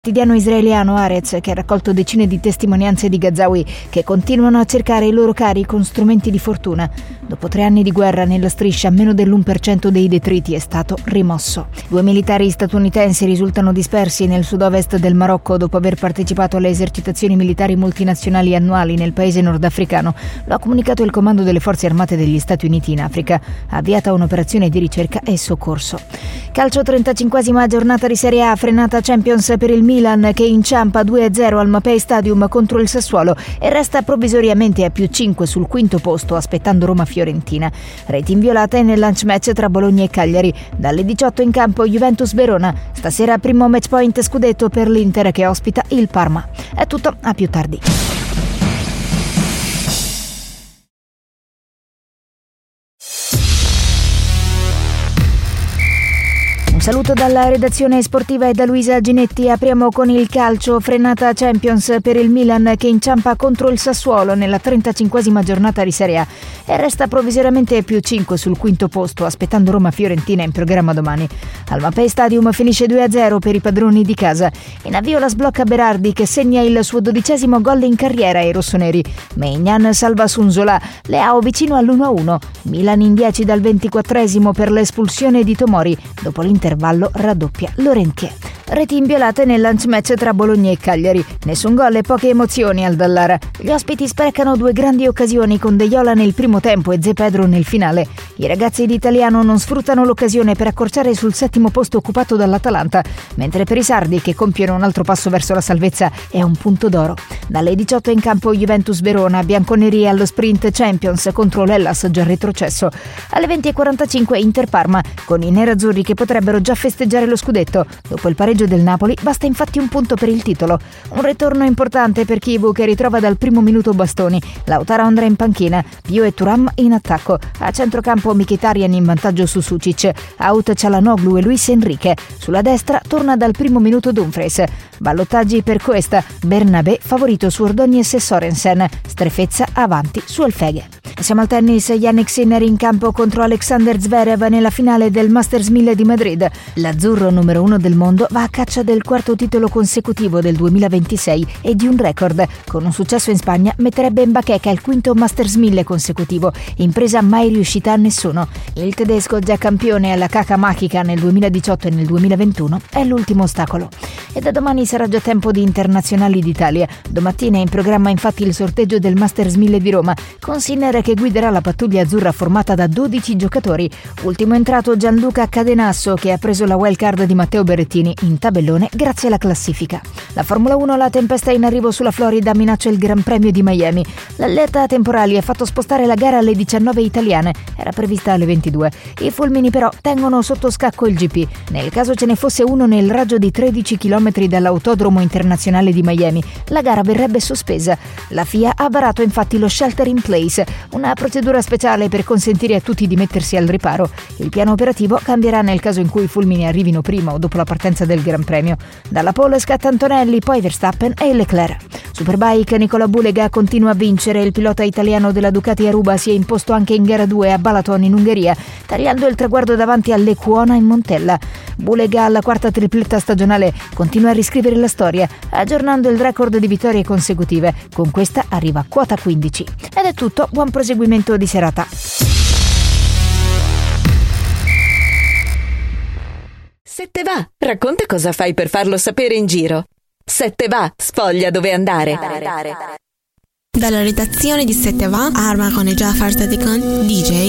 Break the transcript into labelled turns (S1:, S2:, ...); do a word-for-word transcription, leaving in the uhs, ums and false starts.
S1: Il quotidiano israeliano Haaretz, che ha raccolto decine di testimonianze di Gazawi che continuano a cercare i loro cari con strumenti di fortuna. Dopo tre anni di guerra nella striscia, meno dell'uno per cento dei detriti è stato rimosso. Due militari statunitensi risultano dispersi nel sud-ovest del Marocco dopo aver partecipato alle esercitazioni militari multinazionali annuali nel paese nordafricano. Lo ha comunicato il comando delle forze armate degli Stati Uniti in Africa, avviata un'operazione di ricerca e soccorso. Calcio, trentacinquesima giornata di Serie A, frenata Champions per il Milan che inciampa due a zero al Mapei Stadium contro il Sassuolo e resta provvisoriamente a più cinque sul quinto posto aspettando Roma-Fiorentina. Reti inviolate nel lunch match tra Bologna e Cagliari. Dalle diciotto in campo Juventus-Verona. Stasera primo match point scudetto per l'Inter che ospita il Parma. È tutto, a più tardi. Un saluto dalla redazione sportiva e da Luisa Ginetti. Apriamo con il calcio, frenata Champions per il Milan che inciampa contro il Sassuolo nella trentacinquesima giornata di Serie A e resta provvisoriamente più cinque sul quinto posto aspettando Roma-Fiorentina in programma domani. Al Mapei Stadium finisce due a zero per i padroni di casa. In avvio la sblocca Berardi che segna il suo dodicesimo gol in carriera ai rossoneri. Maignan salva Sunzola, Leao vicino all'uno a uno. Milan in dieci dal ventiquattresimo per l'espulsione di Tomori. Dopo l'intervallo raddoppia Laurentier. Reti inviolate nel lunch match tra Bologna e Cagliari. Nessun gol e poche emozioni al Dallara. Gli ospiti sprecano due grandi occasioni con De Jong nel primo tempo e Zé Pedro nel finale. I ragazzi di Italiano non sfruttano l'occasione per accorciare sul settimo posto occupato dall'Atalanta, mentre per i sardi che compiono un altro passo verso la salvezza è un punto d'oro. Dalle diciotto in campo Juventus-Verona, bianconeri allo sprint Champions contro l'Hellas già retrocesso. Alle venti e quarantacinque Inter-Parma, con i nerazzurri che potrebbero già festeggiare lo scudetto. Dopo il pareggio del Napoli basta infatti un punto per il titolo. Un ritorno importante per Chivu che ritrova dal primo minuto Bastoni. Lautaro andrà in panchina, Pio e Thuram in attacco. A centrocampo Mkhitaryan in vantaggio su Sucic, out Çalhanoğlu e Luis Enrique. Sulla destra torna dal primo minuto Dumfries. Ballottaggi per Cuesta, Bernabé favorito su Ordóñez e Sorensen, Strefezza avanti su Elfeghe. Siamo al tennis, Jannik Sinner in campo contro Alexander Zverev nella finale del Masters mille di Madrid. L'azzurro numero uno del mondo va a caccia del quarto titolo consecutivo del duemilaventisei e di un record. Con un successo in Spagna metterebbe in bacheca il quinto Masters mille consecutivo, impresa mai riuscita a nessuno. Il tedesco, già campione alla Caca Magica nel duemiladiciotto e nel duemilaventuno, è l'ultimo ostacolo. E da domani sarà già tempo di internazionali d'Italia. Domattina è in programma infatti il sorteggio del Masters mille di Roma, con Sinner che guiderà la pattuglia azzurra formata da dodici giocatori. Ultimo entrato Gianluca Cadenasso che ha preso la wild card di Matteo Berrettini in tabellone grazie alla classifica. La Formula uno, la tempesta in arrivo sulla Florida minaccia il Gran Premio di Miami. L'allerta a temporali ha fatto spostare la gara alle diciannove italiane, era prevista alle ventidue. I fulmini però tengono sotto scacco il G P. Nel caso ce ne fosse uno nel raggio di tredici chilometri dall'autodromo internazionale di Miami, la gara verrebbe sospesa. La F I A ha varato infatti lo shelter in place, una procedura speciale per consentire a tutti di mettersi al riparo. Il piano operativo cambierà nel caso in cui i fulmini arrivino prima o dopo la partenza del Gran Premio. Dalla pole scatta Antonelli, poi Verstappen e Leclerc. Superbike, Nicola Bulega continua a vincere. Il pilota italiano della Ducati Aruba si è imposto anche in gara due a Balaton in Ungheria, tagliando il traguardo davanti all'Equona in Montella. Bulega, alla quarta tripletta stagionale, continua a riscrivere la storia, aggiornando il record di vittorie consecutive. Con questa arriva a quota quindici. Ed è tutto, buon proseguimento di serata.
S2: Se te va, racconta cosa fai per farlo sapere in giro. Se te va, sfoglia dove andare.
S3: Dalla redazione di Se te va, Arma con Jafar Sadikan, D J